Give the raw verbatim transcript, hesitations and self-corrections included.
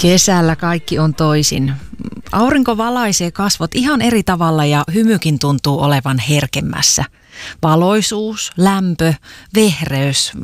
Kesällä kaikki on toisin. Aurinko valaisee kasvot ihan eri tavalla ja hymykin tuntuu olevan herkemmässä. Valoisuus, lämpö, vehreys,